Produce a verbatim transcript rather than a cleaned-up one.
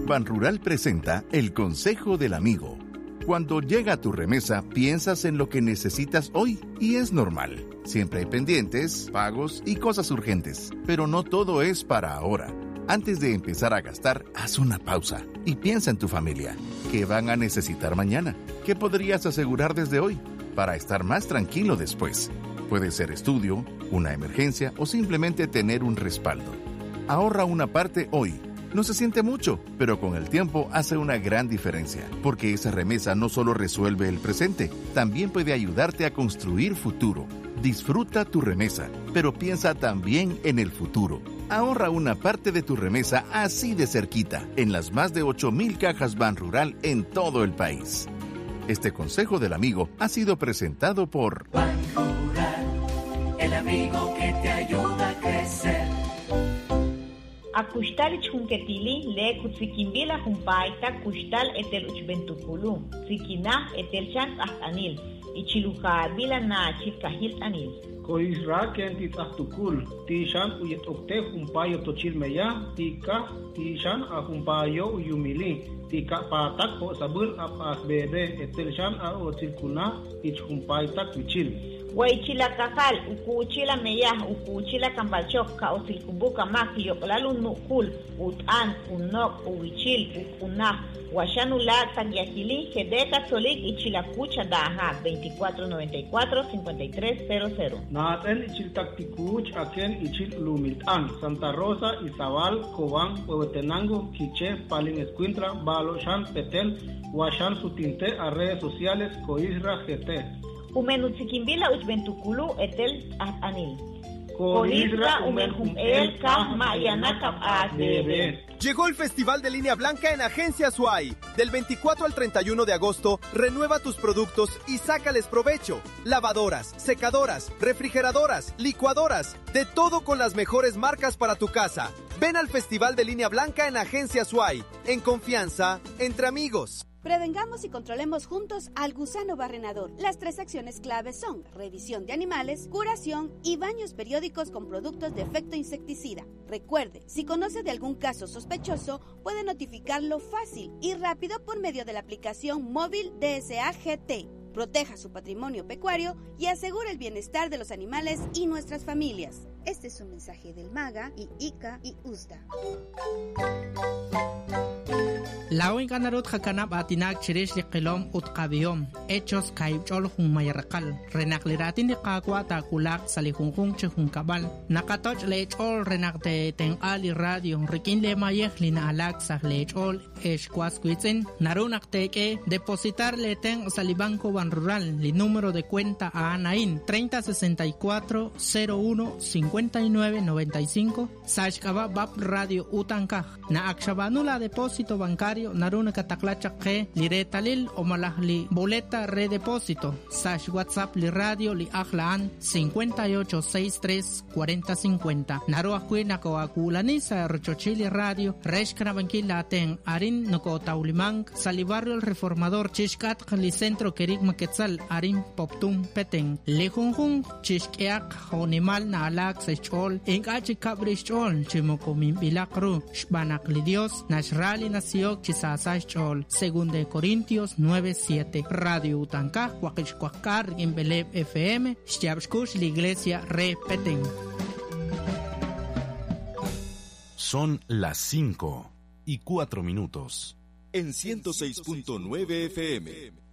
Banrural presenta el Consejo del Amigo. Cuando llega tu remesa, piensas en lo que necesitas hoy y es normal. Siempre hay pendientes, pagos y cosas urgentes, pero no todo es para ahora. Antes de empezar a gastar, haz una pausa y piensa en tu familia. ¿Qué van a necesitar mañana? ¿Qué podrías asegurar desde hoy para estar más tranquilo después? Puede ser estudio, una emergencia o simplemente tener un respaldo. Ahorra una parte hoy. No se siente mucho, pero con el tiempo hace una gran diferencia, porque esa remesa no solo resuelve el presente, también puede ayudarte a construir futuro. Disfruta tu remesa, pero piensa también en el futuro. Ahorra una parte de tu remesa así de cerquita, en las más de ocho mil cajas Banrural en todo el país. Este consejo del amigo ha sido presentado por Banrural, el amigo que te ayuda a crecer. Akustal chunquetili le kutsikimbila jumpaita kustal etel uchbentukulu, sikina etel chan ahtanil, ichiluja bila na chitkahil anil. Koisra ken titahtukul, tishan uyet okte jumpayo tochilmeya, tika tishan a jumpayo uyumili, tika patak po sabur apas bebe etel chan a otilkuna ich jumpaita kuchil. Waichila kakal, ukuchila meyah, ukuchila kambalchok, kausilkubuka mak, yoklalun nukul, utan, unok, uwichil, ukunah, washanula, tagyakili, kedeka solik, ichila kucha daha, veinticuatro noventa y cuatro, cincuenta y tres cero cero. Naten ichil taktikuch, aken ichil lumiltan, Santa Rosa, Izabal, Cobán, Huehuetenango, Quiché, Palin Escuintra, Balo, Shan, Petel, Washan Sutinte, a redes sociales, Coisra, G T. Umenutzikimbila uchbentukulu etel anil. Coisra umenhum el kah mayanakap asbebe. Llegó el Festival de Línea Blanca en Agencia Suay. Del veinticuatro al treinta y uno de agosto, renueva tus productos y sácales provecho. Lavadoras, secadoras, refrigeradoras, licuadoras, de todo con las mejores marcas para tu casa. Ven al Festival de Línea Blanca en Agencia Suay. En confianza, entre amigos. Prevengamos y controlemos juntos al gusano barrenador. Las tres acciones claves son revisión de animales, curación y baños periódicos con productos de efecto insecticida. Recuerde, si conoce de algún caso sospechoso, puede notificarlo fácil y rápido por medio de la aplicación móvil D S A G T. Proteja su patrimonio pecuario y asegure el bienestar de los animales y nuestras familias. Este es un mensaje del MAGA y I C A y U S D A. Lawin kanarut hakanap atinak chirish liqilom utqabiyom hechos kaibchol humayarqal renakliratin liqaqwa takulaq salihunjun chhunkabal nakatoch lechol renakte tenqali radio rikin le mayej lina alak sah lechol eshkwaskuitzen narunaqteke depositar leten salibanco Banrural li número de cuenta a Anaín treinta sesenta y cuatro cero uno cincuenta y nueve noventa y cinco sashkaba bab radio utankaj na akshabanula depósito bancario naruna kataklachak ke liretalil o malahli boleta redepósito sash WhatsApp li radio li akhlaan cincuenta y ocho sesenta y tres cuarenta cincuenta naru akui nakoakulani sa rochochili radio reshkana bankila ten arin noko taulimang sali barrio el reformador chishkat li centro kerik maketzal arin poptum peteng lejunjun chishkeak honimal na alak sechol enkachi kabrishol chimokomim bilakru shbanak li dios nashrali nació Chisasachol, según de Corintios nueve siete. Radio Utankaj, Huaquichcuacar, Gimbeleb F M, Xtiabshkush, la iglesia repeten. Son las cinco y cuatro minutos. En ciento seis punto nueve F M.